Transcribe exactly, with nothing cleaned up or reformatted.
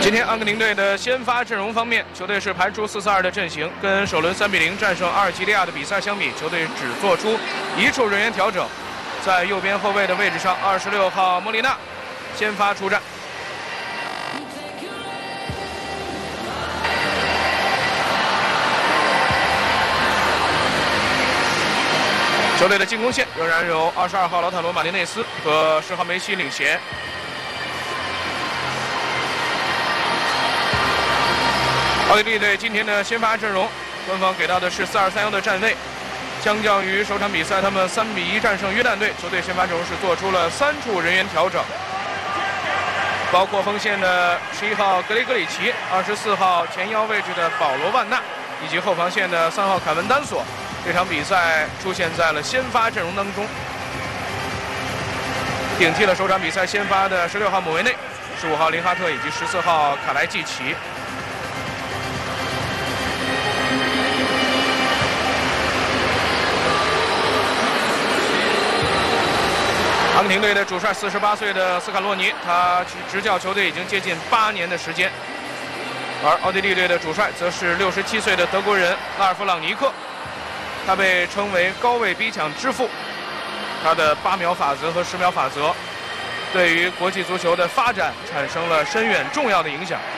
今天阿根廷队的先发阵容方面，球队是排出四四二的阵型，跟首轮三比零战胜阿尔及利亚的比赛相比，球队只做出一处人员调整，在右边后卫的位置上，二十六号莫里纳先发出战。球队的进攻线仍然由二十二号劳塔罗马丁内斯和十号梅西领衔。奥地利队今天的先发阵容，官方给到的是四二三一的站位。相较于首场比赛他们三比一战胜约旦队，球队先发阵容是做出了三处人员调整，包括锋线的十一号格雷格里奇、二十四号前腰位置的保罗万纳，以及后防线的三号凯文丹索。这场比赛出现在了先发阵容当中，顶替了首场比赛先发的十六号姆维内、十五号林哈特以及十四号卡莱季奇。阿根廷队的主帅四十八岁的斯卡洛尼，他执教球队已经接近八年的时间，而奥地利队的主帅则是六十七岁的德国人拉尔夫朗尼克。他被称为高位逼抢之父，他的八秒法则和十秒法则对于国际足球的发展产生了深远重要的影响。